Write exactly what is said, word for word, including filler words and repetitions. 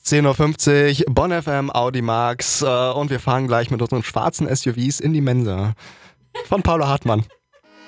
zehn Uhr fünfzig, Bonn F M, Audi Max äh, und wir fahren gleich mit unseren schwarzen S U Vs in die Mensa. Von Paula Hartmann.